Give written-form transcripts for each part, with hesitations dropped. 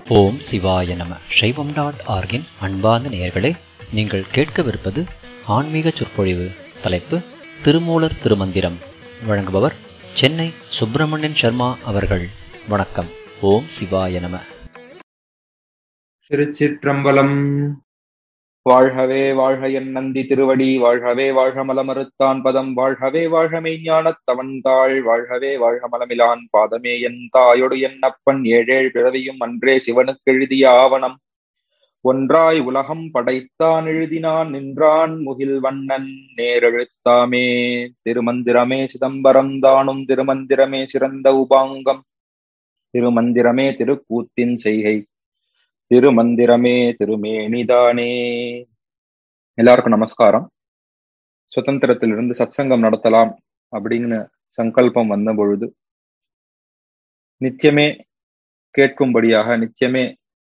ஓம் சிவாய நம. சைவம்.org-இன் அன்பார்ந்த நேயர்களே, நீங்கள் கேட்கவிருப்பது ஆன்மீக சொற்பொழிவு. தலைப்பு திருமூலர் திருமந்திரம். வழங்குபவர் சென்னை சுப்பிரமணியன் சர்மா அவர்கள். வணக்கம். ஓம் சிவாய நம. திருச்சிற்றம்பலம். வாழ்கவே வாழ்க என் நந்தி திருவடி, வாழ்கவே வாழ்க மலமறுத்தான் பதம், வாழ்கவே வாழ்க மெய்ஞானத் தவன்தாள், வாழ்கவே வாழ்க மலமிலான் பாதமே என் தாயொடு என் அப்பன், ஏழேழ் பிறவியும் அன்றே சிவனுக்கு எழுதிய ஆவணம் ஒன்றாய் உலகம் படைத்தான் எழுதினான் நின்றான் முகில் வண்ணன் நேரெழுத்தாமே. திருமந்திரமே சிதம்பரம் தானும், திருமந்திரமே சிறந்த உபாங்கம், திருமந்திரமே திருக்கூத்தின் செய்கை, திருமந்திரமே திருமேனிதானே. எல்லாருக்கும் நமஸ்காரம். சுதந்திரத்திலிருந்து சத்சங்கம் நடத்தலாம் அப்படின்னு சங்கல்பம் வந்த பொழுது நித்தியமே கேட்கும்படியாக, நித்தியமே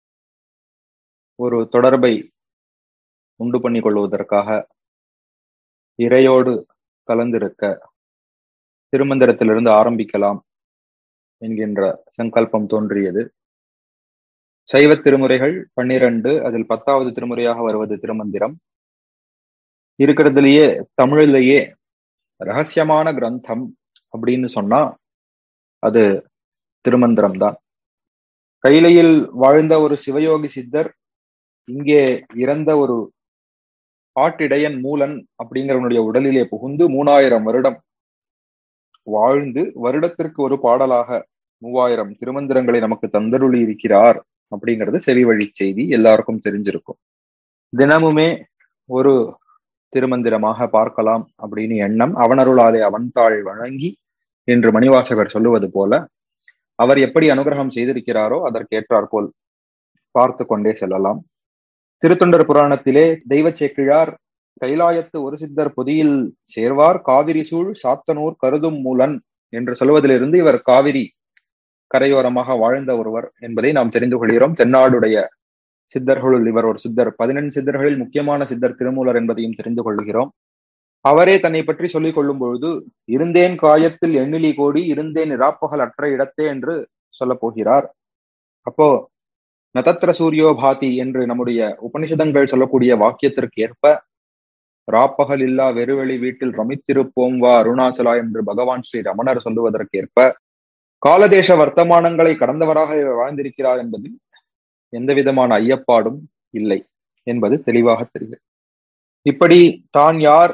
ஒரு தொடர்பை உண்டு பண்ணி கொள்வதற்காக, இறையோடு கலந்திருக்க திருமந்திரத்திலிருந்து ஆரம்பிக்கலாம் என்கின்ற சங்கல்பம் தோன்றியது. சைவ திருமுறைகள் 12, அதில் 10வது திருமுறையாக வருவது திருமந்திரம். இருக்கிறதுலயே தமிழிலேயே ரகசியமான கிரந்தம் அப்படின்னு சொன்னா அது திருமந்திரம் தான். கைலையில் வாழ்ந்த ஒரு சிவயோகி சித்தர் இங்கே இறந்த ஒரு ஆட்டிடையன் மூலன் அப்படிங்கிறவனுடைய உடலிலே புகுந்து 3000 வருடம் வாழ்ந்து வருடத்திற்கு ஒரு பாடலாக 3000 திருமந்திரங்களை நமக்கு தந்தருளி இருக்கிறார் அப்படிங்கிறது செவி வழி செய்தி, எல்லாருக்கும் தெரிஞ்சிருக்கும். தினமுமே ஒரு திருமந்திரமாக பார்க்கலாம் அப்படின்னு எண்ணம். அவனருளாலே அவன்தாள் வழங்கி என்று மணிவாசகர் சொல்லுவது போல அவர் எப்படி அனுகிரகம் செய்திருக்கிறாரோ அதற்கேற்றாற்போல் பார்த்து கொண்டே செல்லலாம். திருத்தொண்டர் புராணத்திலே தெய்வ சேக்கிழார் கைலாயத்து ஒரு சித்தர் பொதியில் சேர்வார் காவிரி சூழ் சாத்தனூர் கருதும் மூலன் என்று சொல்வதிலிருந்து இவர் காவிரி கரையோரமாக வாழ்ந்த ஒருவர் என்பதை நாம் தெரிந்து கொள்கிறோம். தென்னாடுடைய சித்தர்களுள் இவர் ஒரு சித்தர். 14 சித்தர்களில் முக்கியமான சித்தர் திருமூலர் என்பதையும் தெரிந்து கொள்கிறோம். அவரே தன்னை பற்றி சொல்லிக் கொள்ளும் பொழுது, இருந்தேன் காயத்தில் எண்ணிலி கோடி, இருந்தேன் இராப்பகல் அற்ற இடத்தே என்று சொல்ல போகிறார். அப்போ நதத்திர சூரியோ பாதி என்று நம்முடைய உபனிஷதங்கள் சொல்லக்கூடிய வாக்கியத்திற்கு ஏற்ப ராப்பகல் இல்லா வெறுவெளி வீட்டில் ரமித்திருப்போம் வா அருணாச்சலா என்று பகவான் ஸ்ரீ ரமணர் சொல்லுவதற்கேற்ப காலதேச வர்த்தமானங்களை கடந்தவராக வாழ்ந்திருக்கிறார் என்பதில் எந்த விதமான ஐயப்பாடும் இல்லை என்பது தெளிவாக தெரிகிறது. இப்படி தான் யார்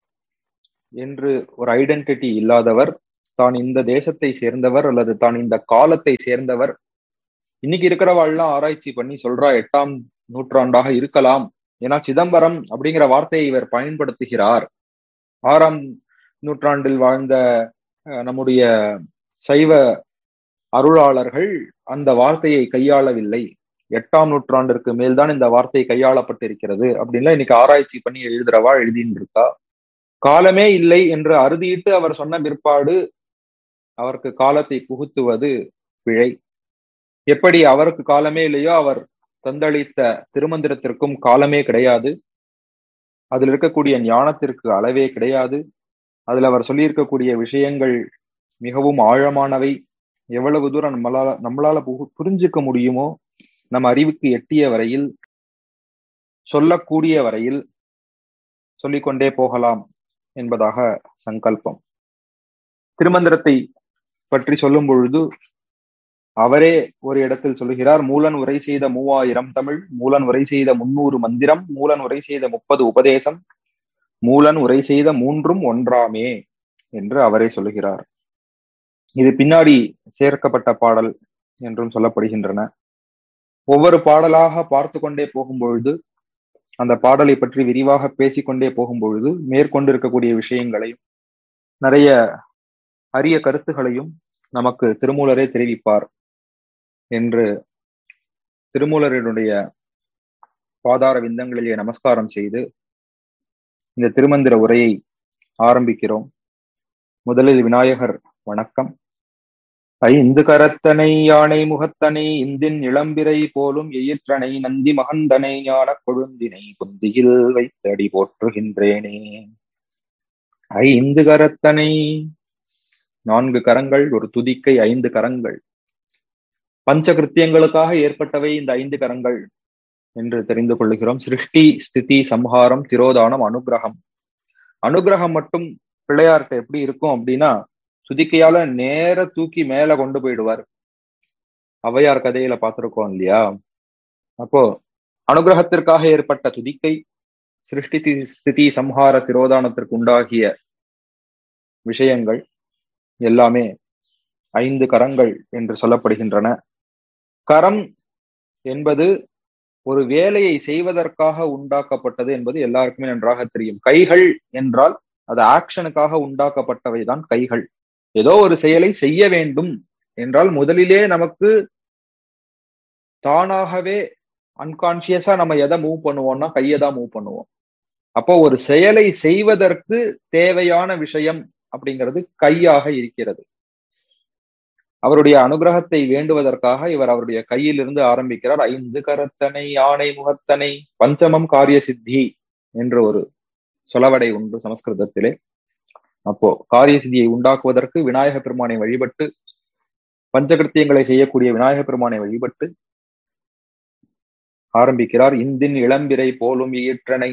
என்று ஒரு ஐடென்டிட்டி இல்லாதவர், தான் இந்த தேசத்தை சேர்ந்தவர் அல்லது தான் இந்த காலத்தை சேர்ந்தவர், இன்னைக்கு இருக்கிறவாள்லாம் ஆராய்ச்சி பண்ணி சொல்றா 8ஆம் நூற்றாண்டாக இருக்கலாம். ஏன்னா சிதம்பரம் அப்படிங்கிற வார்த்தையை இவர் பயன்படுத்துகிறார். 6ஆம் நூற்றாண்டில் வாழ்ந்த நம்முடைய சைவ அருளாளர்கள் அந்த வார்த்தையை கையாளவில்லை. 8ஆம் நூற்றாண்டிற்கு மேல்தான் இந்த வார்த்தை கையாளப்பட்டிருக்கிறது அப்படின்லாம் இன்னைக்கு ஆராய்ச்சி பண்ணி எழுதுறவா எழுதின்னு இருக்கா. காலமே இல்லை என்று அறுதியிட்டு அவர் சொன்ன பிற்பாடு அவருக்கு காலத்தை புகுத்துவது பிழை. எப்படி அவருக்கு காலமே இல்லையோ அவர் தந்தளித்த திருமந்திரத்திற்கும் காலமே கிடையாது. அதில் இருக்கக்கூடிய ஞானத்திற்கு அளவே கிடையாது. அதில் அவர் சொல்லியிருக்கக்கூடிய விஷயங்கள் மிகவும் ஆழமானவை. எவ்வளவு தூரம் நம்மளால புரிஞ்சுக்க முடியுமோ, நம் அறிவுக்கு எட்டிய வரையில், சொல்லக்கூடிய வரையில் சொல்லிக்கொண்டே போகலாம் என்பதாக சங்கல்பம். திருமந்திரத்தை பற்றி சொல்லும் பொழுது அவரே ஒரு இடத்தில் சொல்லுகிறார், மூலன் உரை செய்த 3000 தமிழ், மூலன் உரை செய்த 300 மந்திரம், மூலன் உரை செய்த 30 உபதேசம், மூலன் உரை செய்த 3ம் ஒன்றாமே என்று அவரே சொல்லுகிறார். இது பின்னாடி சேர்க்கப்பட்ட பாடல் என்றும் சொல்லப்படுகின்றன. ஒவ்வொரு பாடலாக பார்த்து கொண்டே போகும் பொழுது, அந்த பாடலை பற்றி விரிவாக பேசிக்கொண்டே போகும் பொழுது மேற்கொண்டிருக்கக்கூடிய விஷயங்களையும் நிறைய அரிய கருத்துகளையும் நமக்கு திருமூலரே தெரிவிப்பார் என்று திருமூலரினுடைய பாதார விந்தங்களிலே நமஸ்காரம் செய்து இந்த திருமந்திர உரையை ஆரம்பிக்கிறோம். முதலில் விநாயகர் வணக்கம். ஐந்து கரத்தனை யானை முகத்தனை இந்தின் இளம்பிரை போலும் எயிற்றனை நந்தி மகந்தனை ஞான கொழுந்தினை புந்தியில் வைத்தடி போற்றுகின்றேனே. 5 கரத்தனை, 4 கரங்கள், ஒரு துதிக்கை 5 கரங்கள். பஞ்சகிருத்தியங்களுக்காக ஏற்பட்டவை இந்த 5 கரங்கள் என்று தெரிந்து கொள்ளுகிறோம். சிருஷ்டி, ஸ்திதி, சம்ஹாரம், திரோதானம், அனுகிரகம். அனுகிரகம் மட்டும் பிள்ளையார்கிட்ட எப்படி இருக்கும் அப்படின்னா, துதிக்கையால நேர தூக்கி மேல கொண்டு போயிடுவார். ஔவையார் கதையில பார்த்திருக்கோம் இல்லையா? அப்போ அனுகிரகத்திற்காக ஏற்பட்ட துதிக்கை, சிருஷ்டி, ஸ்திதி, சம்ஹார, திரோதானத்திற்கு உண்டாகிய விஷயங்கள் எல்லாமே 5 கரங்கள் என்று சொல்லப்படுகின்றன. கரம் என்பது ஒரு வேலையை செய்வதற்காக உண்டாக்கப்பட்டது என்பது எல்லாருக்குமே நன்றாக தெரியும். கைகள் என்றால் அது ஆக்ஷனுக்காக உண்டாக்கப்பட்டவைதான் கைகள். ஏதோ ஒரு செயலை செய்ய வேண்டும் என்றால் முதலிலே நமக்கு தானாகவே அன்கான்சியஸா நம்ம எதை மூவ் பண்ணுவோம்னா கையை தான் மூவ் பண்ணுவோம். அப்போ ஒரு செயலை செய்வதற்கு தேவையான விஷயம் அப்படிங்கிறது கையாக இருக்கிறது. அவருடைய அனுகிரகத்தை வேண்டுவதற்காக இவர் அவருடைய கையிலிருந்து ஆரம்பிக்கிறார். 5 கரத்தனை யானை முகத்தனை பஞ்சமம் காரிய சித்தி என்று ஒரு சொலவடை உண்டு சமஸ்கிருதத்திலே. அப்போ காரிய சித்தியை உண்டாக்குவதற்கு விநாயக பெருமானை வழிபட்டு, பஞ்சகிருத்தியங்களை செய்யக்கூடிய விநாயக பெருமானை வழிபட்டு ஆரம்பிக்கிறார். இந்தின் இளம்பிரை போலும் ஈற்றனை,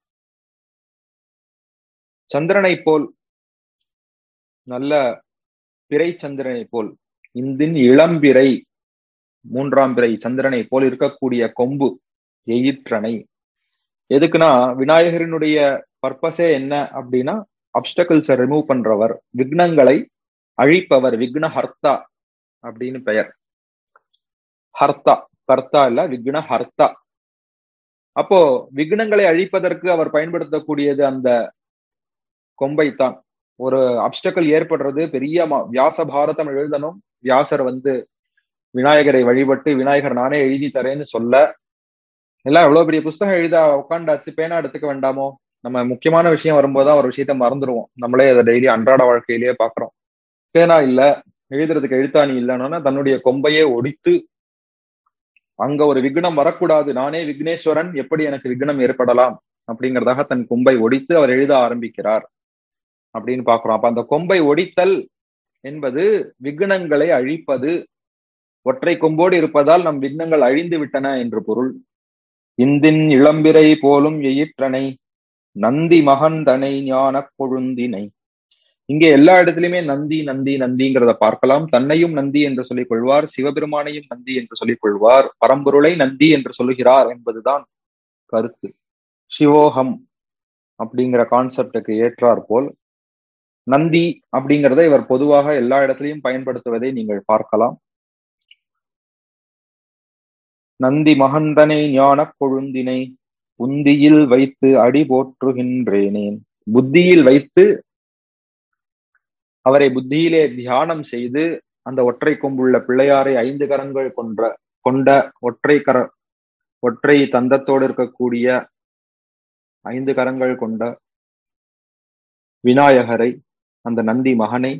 சந்திரனை போல், நல்ல பிறை சந்திரனை போல், இந்தின் இளம்பிறை 3ஆம் பிறை சந்திரனை போல் இருக்கக்கூடிய கொம்பு எயிற்றனை. எதுக்குன்னா விநாயகரினுடைய பர்பஸே என்ன அப்படின்னா, அப்டக்கிள்ஸை ரிமூவ் பண்றவர், விக்னங்களை அழிப்பவர், விக்ன ஹர்த்தா அப்படின்னு பெயர். ஹர்த்தா, கர்த்தா இல்ல, விக்ன ஹர்த்தா. அப்போ விக்னங்களை அழிப்பதற்கு அவர் பயன்படுத்தக்கூடியது அந்த கொம்பைத்தான். ஒரு அப்டக்கிள் ஏற்படுறது, பெரிய வியாச பாரதம் எழுதணும், வியாசர் விநாயகரை வழிபட்டு விநாயகர் நானே எழுதி தரேன்னு சொல்ல, எல்லாம் எவ்வளவு பெரிய புஸ்தகம் எழுத உட்காண்டாச்சு, பேனா எடுத்துக்க வேண்டாமோ? நம்ம முக்கியமான விஷயம் வரும்போதுதான் ஒரு விஷயத்த மறந்துடுவோம். நம்மளே அதை டெய்லி அன்றாட வாழ்க்கையிலேயே பாக்குறோம். பேனா இல்ல, எழுதுறதுக்கு எழுத்தாணி இல்லைன்னா தன்னுடைய கொம்பையே ஒடித்து, அங்க ஒரு விக்னம் வரக்கூடாது, நானே விக்னேஸ்வரன், எப்படி எனக்கு விக்னம் ஏற்படலாம் அப்படிங்கிறதாக தன் கொம்பை ஒடித்து அவர் எழுத ஆரம்பிக்கிறார் அப்படின்னு பாக்குறோம். அப்ப அந்த கொம்பை ஒடித்தல் என்பது விக்னங்களை அழிப்பது. ஒற்றை கொம்போடு இருப்பதால் நம் விக்னங்கள் அழிந்து விட்டன என்று பொருள். இந்தின் இளம்பிரை போலும் எயிற்றனை நந்தி மகந்தனை ஞான கொழுந்தினை. இங்கே எல்லா இடத்துலயுமே நந்தி நந்தி நந்திங்கிறத பார்க்கலாம். தன்னையும் நந்தி என்று சொல்லிக் கொள்வார், சிவபெருமானையும் நந்தி என்று சொல்லிக் கொள்வார், பரம்பொருளை நந்தி என்று சொல்லுகிறார் என்பதுதான் கருத்து. சிவோகம் அப்படிங்கிற கான்செப்டுக்கு ஏற்றார் போல் நந்தி அப்படிங்கிறத இவர் பொதுவாக எல்லா இடத்திலையும் பயன்படுத்துவதை நீங்கள் பார்க்கலாம். நந்தி மகந்தனை ஞான கொழுந்தினை புந்தியில் வைத்து அடி போற்றுகின்றேனேன். புத்தியில் வைத்து அவரை புத்தியிலே தியானம் செய்து அந்த ஒற்றை கொம்புள்ள பிள்ளையாரை 5 கரங்கள் கொண்ட ஒற்றை தந்தத்தோடு இருக்கக்கூடிய 5 கரங்கள் கொண்ட விநாயகரை, அந்த நந்தி மகனை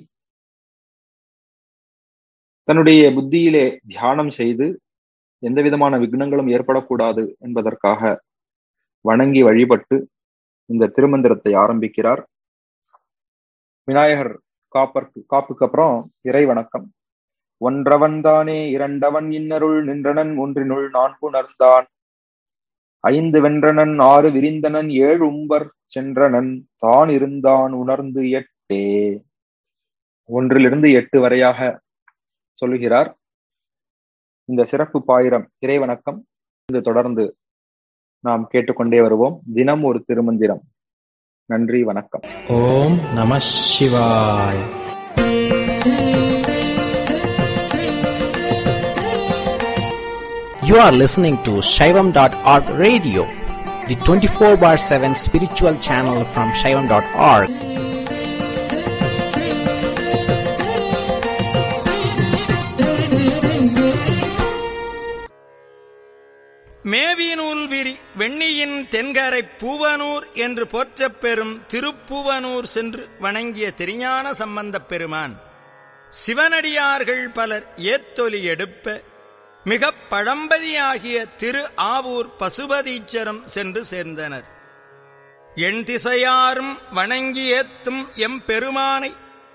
தன்னுடைய புத்தியிலே தியானம் செய்து எந்த விதமான விக்னங்களும் ஏற்படக்கூடாது என்பதற்காக வணங்கி வழிபட்டு இந்த திருமந்திரத்தை ஆரம்பிக்கிறார். விநாயகர் காப்புக்கு அப்புறம் இறை வணக்கம். ஒன்றவன் தானே இரண்டவன் இன்னருள் நின்றனன் ஒன்றினுள் நான் புணர்ந்தான் 5 வென்றனன் 6 விரிந்தனன் 7 உம்பர் சென்றனன் தான் இருந்தான் உணர்ந்து 8. 1 to 8 வரையாக சொல்லுகிறார். இந்த சிறப்பு பாயிரம் இறை வணக்கம் இது தொடர்ந்து நாம் கேட்டுக்கொண்டே வருவோம். தினம் ஒரு திருமந்திரம். நன்றி, வணக்கம். ஓம் நம சிவாய. You are listening to Shaivam.org radio, the 24/7 spiritual channel from Shaivam.org. மேவினூல் விரி வெண்ணியின் தென்கரை பூவனூர் என்று போற்றப் பெறும் திருப்பூவனூர் சென்று வணங்கிய திருஞான சம்பந்தப் பெருமான் சிவனடியார்கள் பலர் ஏத்தொலி எடுப்ப மிகப் பழம்பதியாகிய திரு ஆவூர் பசுபதீச்சரம் சென்று சேர்ந்தனர். எண் திசையாரும் வணங்கி ஏத்தும் எம் பெருமானை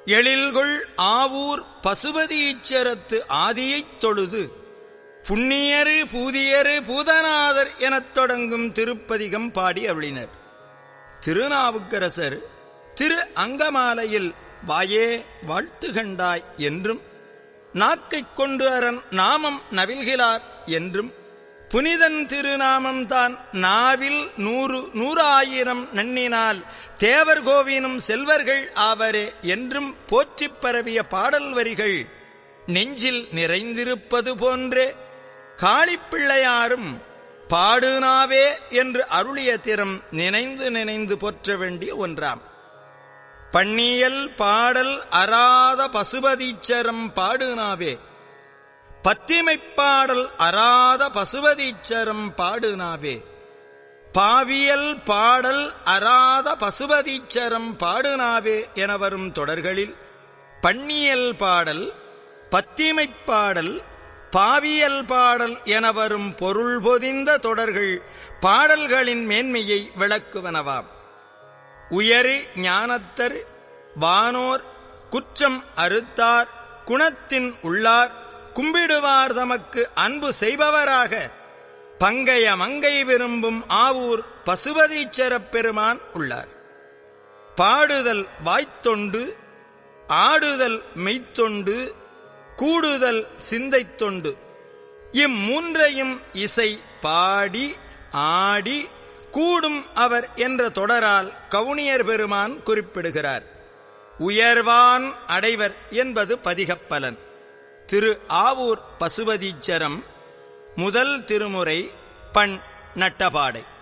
எழில்கொள் ஆவூர் பசுபதீச்சரத்து ஆதியைத் தொழுது புண்ணியரு பூதியரு பூதநாதர் எனத் தொடங்கும் திருப்பதிகம் பாடி அருளினர். திருநாவுக்கரசர் திரு அங்கமாலையில் வாயே வாழ்த்து கண்டாய் என்றும், நாக்கைக் கொண்டு அரண் நாமம் நவில்கிறார் என்றும், புனிதன் திருநாமம்தான் நாவில் 100,000 நன்னினால் தேவர் கோவினும் செல்வர்கள் ஆவரே என்றும் போற்றிப் பரவிய பாடல் வரிகள் நெஞ்சில் நிறைந்திருப்பது போன்றே காளிப்பிள்ளையாரும் பாடுனாவே என்று அருளிய திறம் நினைந்து நினைந்து போற்ற வேண்டிய ஒன்றாம். பண்ணியல் பாடல் அராத பசுபதீச்சரம் பாடுனாவே, பத்திமைப்பாடல் அராத பசுபதீச்சரம் பாடுனாவே, பாவியல் பாடல் அராத பசுபதீச்சரம் பாடுனாவே என வரும் தொடர்களில் பண்ணியல் பாடல், பத்திமைப்பாடல், பாவியல் பாடல் என வரும் பொருள் பொதிந்த தொடர்கள் பாடல்களின் மேன்மையை விளக்குவனவாம். உயரு ஞானத்தர் வானோர் குற்றம் அறுத்தார் குணத்தின் உள்ளார் கும்பிடுவார் தமக்கு அன்பு செய்பவராக பங்கைய மங்கை விரும்பும் ஆவூர் பசுபதீச்சரப் பெருமான் உள்ளார். பாடுதல் வாய்த்தொண்டு, ஆடுதல் மெய்த்தொண்டு, கூடுதல் சிந்தைத் தொண்டு, இம்மூன்றையும் இசை பாடி ஆடி கூடும் அவர் என்ற தொடரால் கவுனியர் பெருமான் குறிப்பிடுகிறார். உயர்வான் அடைவர் என்பது பதிகப்பலன். திரு ஆவூர் பசுபதீச்சரம் முதல் திருமுறை பண் நட்டபாடை.